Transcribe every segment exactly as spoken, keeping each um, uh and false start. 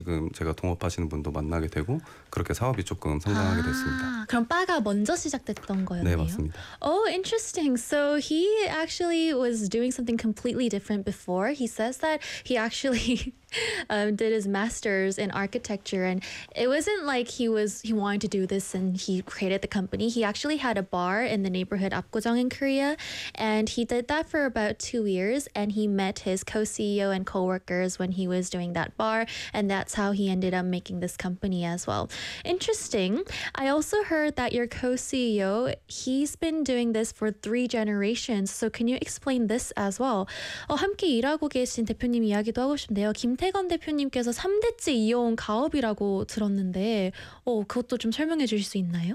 지금 제가 동업하시는 분도 만나게 되고 그렇게 사업이 조금 성장하게 됐습니다. 아, 그럼 바가 먼저 시작됐던 네, 거였네요. 맞습니다. Oh, interesting. So he actually was doing something completely different before. He says that he actually um, did his master's in architecture, and it wasn't like he was he wanted to do this and he created the company. He actually had a bar in the neighborhood Apgujeong in Korea, and he did that for about two years. And he met his co-C E O and co-workers when he was doing that bar, and that's how he ended up making this company as well. Interesting. I also heard that your co-C E O, he's been doing this for three generations. So can you explain this as well? 어, 함께 일하고 계신 대표님 이야기도 하고 싶은데요. 김태건 대표님께서 삼 대째 이어온 가업이라고 들었는데 어, 그것도 좀 설명해 주실 수 있나요?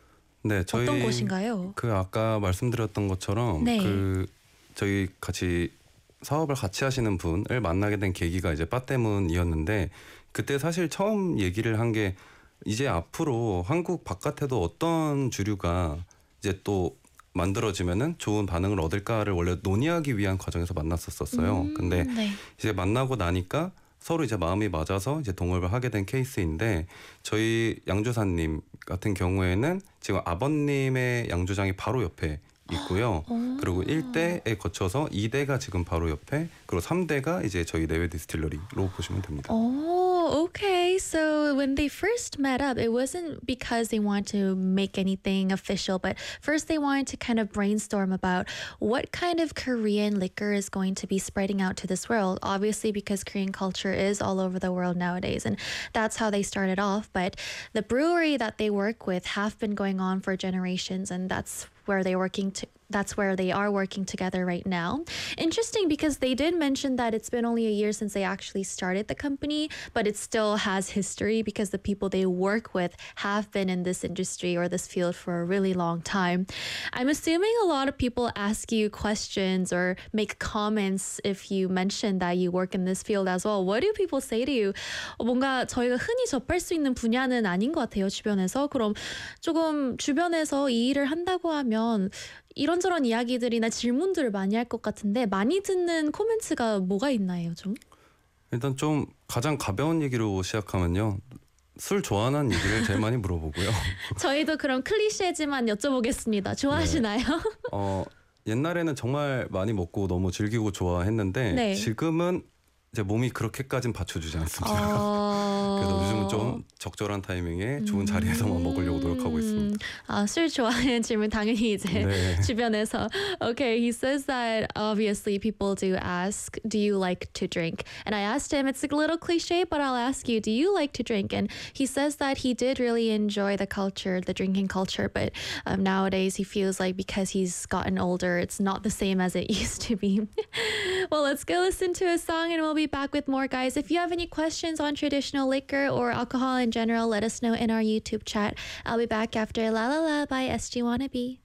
네, 저희 어떤 곳인가요? 그 아까 말씀드렸던 것처럼 네. 그 저희 같이 사업을 같이 하시는 분을 만나게 된 계기가 이제 바 때문이었는데 그때 사실 처음 얘기를 한 게 이제 앞으로 한국 바깥에도 어떤 주류가 이제 또 만들어지면은 좋은 반응을 얻을까를 원래 논의하기 위한 과정에서 만났었어요. 음, 근데 네. 이제 만나고 나니까 서로 이제 마음이 맞아서 이제 동업을 하게 된 케이스인데 저희 양조사님 같은 경우에는 지금 아버님의 양조장이 바로 옆에 있고요. 오. 그리고 일 대에 거쳐서 이 대가 지금 바로 옆에 그리고 삼 대가 이제 저희 내외 디스틸러리로 보시면 됩니다. Oh, okay. So when they first met up, it wasn't because they wanted to make anything official, but first they wanted to kind of brainstorm about what kind of Korean liquor is going to be spreading out to this world. Obviously, because Korean culture is all over the world nowadays, and that's how they started off. But the brewery that they work with have been going on for generations, and that's where they're working to that's where they are working together right now. Interesting because they did mention that it's been only a year since they actually started the company, but it still has history because the people they work with have been in this industry or this field for a really long time. I'm assuming a lot of people ask you questions or make comments if you mention that you work in this field as well. What do people say to you? 뭔가 저희가 흔히 접할 수 있는 분야는 아닌 것 같아요, 주변에서. 그럼 조금 주변에서 이 일을 한다고 하면 이런저런 이야기들이나 질문들을 많이 할 것 같은데 많이 듣는 코멘트가 뭐가 있나요, 좀? 일단 좀 가장 가벼운 얘기로 시작하면요. 술 좋아하는 얘기를 제일 많이 물어보고요. 저희도 그럼 클리셰지만 여쭤보겠습니다. 좋아하시나요? 어, 옛날에는 정말 많이 먹고 너무 즐기고 좋아했는데 네. 지금은 제 몸이 그렇게까진 받쳐주지 않습니다. 어... 그래서 요즘은 좀 적절한 타이밍에 좋은 자리에서만 먹으려고 노력하고 있습니다. 아, 술 좋아하는 질문 당연히 이제 네. 주변에서. Okay, he says that obviously people do ask, do you like to drink? And I asked him, it's a little cliche, but I'll ask you, do you like to drink? And he says that he did really enjoy the culture, the drinking culture, but um, nowadays he feels like because he's gotten older, it's not the same as it used to be. Well, let's go listen to a song and we'll be back with more, guys. If you have any questions on traditional liquor or alcohol in general, let us know in our YouTube chat. I'll be back after La La La by S G Wannabe.